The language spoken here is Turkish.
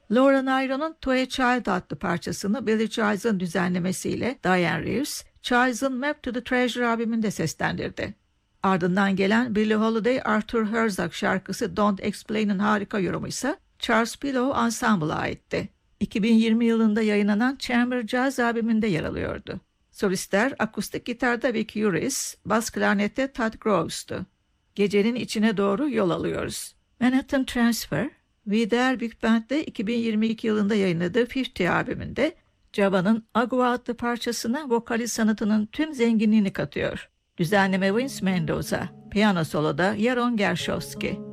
Laura Nyro'nun To a Child adlı parçasını Billy Giles'ın düzenlemesiyle Diane Reeves, Childs'ın Map to the Treasure albümünde seslendirdi. Ardından gelen Billie Holiday, Arthur Herzog şarkısı Don't Explain'in harika yorumu ise Charles Pillow Ensemble'a aitti. 2020 yılında yayınlanan Chamber Jazz albümünde yer alıyordu. Solistler akustik gitarda Vic Uris, bas klarnette Todd Groves'tu. Gecenin içine doğru yol alıyoruz. Manhattan Transfer, Vider Big Band'de 2022 yılında yayınladığı 50 albümünde Java'nın Agua adlı parçasına vokali sanatının tüm zenginliğini katıyor. Düzenleme Vince Mendoza, piyano soloda Yaron Gershovski.